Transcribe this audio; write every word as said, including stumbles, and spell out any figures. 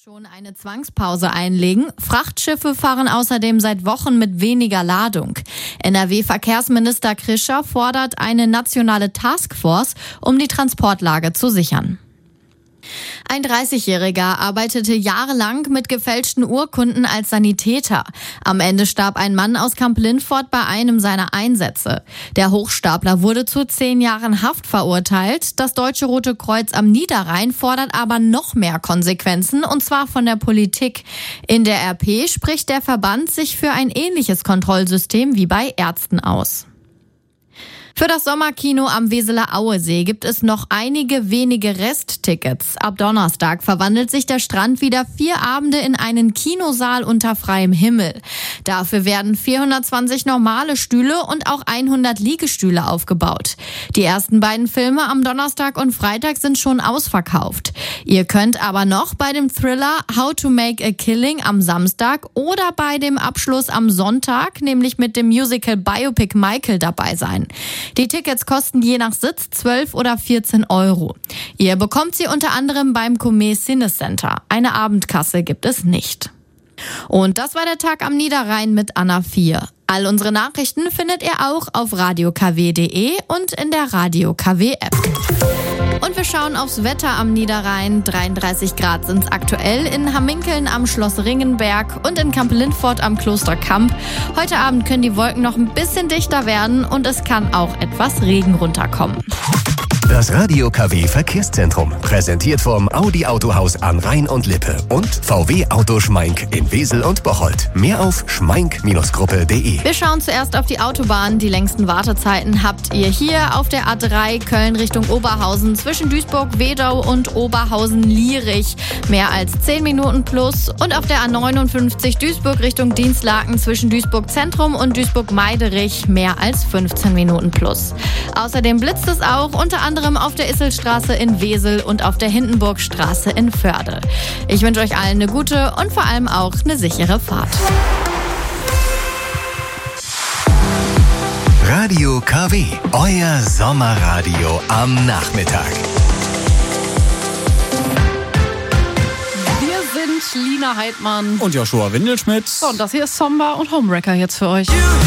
schon eine Zwangspause einlegen. Frachtschiffe fahren außerdem seit Wochen mit weniger Ladung. N R W-Verkehrsminister Krischer fordert eine nationale Taskforce, um die Transportlage zu sichern. Ein dreißigjähriger arbeitete jahrelang mit gefälschten Urkunden als Sanitäter. Am Ende starb ein Mann aus Kamp-Lintfort bei einem seiner Einsätze. Der Hochstapler wurde zu zehn Jahren Haft verurteilt. Das Deutsche Rote Kreuz am Niederrhein fordert aber noch mehr Konsequenzen, und zwar von der Politik. In der R P spricht der Verband sich für ein ähnliches Kontrollsystem wie bei Ärzten aus. Für das Sommerkino am Weseler Auesee gibt es noch einige wenige Resttickets. Ab Donnerstag verwandelt sich der Strand wieder vier Abende in einen Kinosaal unter freiem Himmel. Dafür werden vierhundertzwanzig normale Stühle und auch hundert Liegestühle aufgebaut. Die ersten beiden Filme am Donnerstag und Freitag sind schon ausverkauft. Ihr könnt aber noch bei dem Thriller How to Make a Killing am Samstag oder bei dem Abschluss am Sonntag, nämlich mit dem Musical Biopic Michael, dabei sein. Die Tickets kosten je nach Sitz zwölf oder vierzehn Euro. Ihr bekommt sie unter anderem beim Comet Cinecenter. Eine Abendkasse gibt es nicht. Und das war der Tag am Niederrhein mit Anna vier. All unsere Nachrichten findet ihr auch auf radio k w punkt d e und in der Radio K W App. Und wir schauen aufs Wetter am Niederrhein. dreiunddreißig Grad sind es aktuell in Hamminkeln am Schloss Ringenberg und in Kamp-Lintfort am Kloster Kamp. Heute Abend können die Wolken noch ein bisschen dichter werden und es kann auch etwas Regen runterkommen. Das Radio K W Verkehrszentrum, präsentiert vom Audi Autohaus an Rhein und Lippe und V W Auto Schmeink in Wesel und Bocholt. Mehr auf schmeink Gruppe punkt d e. Wir schauen zuerst auf die Autobahn. Die längsten Wartezeiten habt ihr hier auf der A drei Köln Richtung Oberhausen zwischen Duisburg-Wedau und Oberhausen-Lierich. Mehr als zehn Minuten plus. Und auf der A neunundfünfzig Duisburg Richtung Dienstlaken zwischen Duisburg-Zentrum und Duisburg-Meiderich. Mehr als fünfzehn Minuten plus. Außerdem blitzt es auch unter anderem auf der Isselstraße in Wesel und auf der Hindenburgstraße in Förde. Ich wünsche euch allen eine gute und vor allem auch eine sichere Fahrt. Radio K W, euer Sommerradio am Nachmittag. Wir sind Lina Heidmann und Joshua Windelschmidt. So, und das hier ist Somba und Homewrecker jetzt für euch.